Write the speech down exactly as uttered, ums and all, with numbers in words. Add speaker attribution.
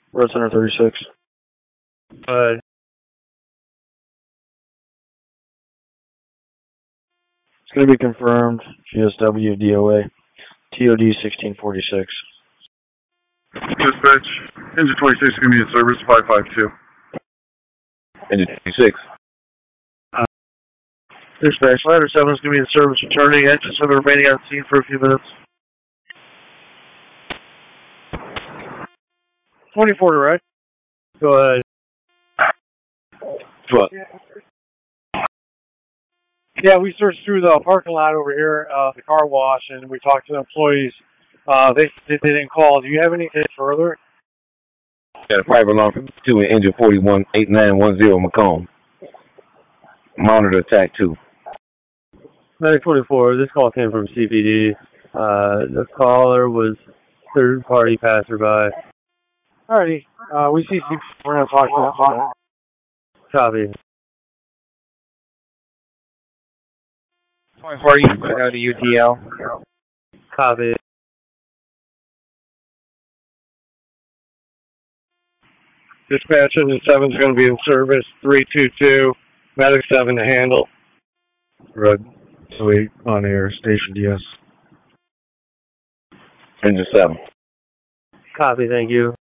Speaker 1: Red Center thirty-six.
Speaker 2: Uh,
Speaker 1: It's going to be confirmed. G S W D O A. T O D sixteen forty-six.
Speaker 3: Dispatch, engine twenty-six is going to be in service, five five two.
Speaker 4: Engine twenty-six.
Speaker 2: Uh, Dispatch, ladder seven is going to be in service returning. Engine seven remaining on scene for a few minutes. twenty-four to right. Go ahead.
Speaker 4: Truck.
Speaker 2: Yeah, we searched through the parking lot over here, uh, the car wash, and we talked to the employees. Uh, they, they didn't call. Do you have anything further?
Speaker 4: Got a private alarm from two in engine forty-one eight nine one zero Macomb. Monitor attack two.
Speaker 2: nine twenty-four, this call came from C P D. Uh, the caller was third party passerby. Alrighty, uh, we see C P D. We're going to talk to that. Copy.
Speaker 5: twenty-four, you can go to U T L.
Speaker 2: Copy. Dispatch engine seven is going to be in service, three two two, medic seven to handle.
Speaker 1: Red. So eight on air, station D S.
Speaker 4: Engine seven.
Speaker 2: Copy, thank you.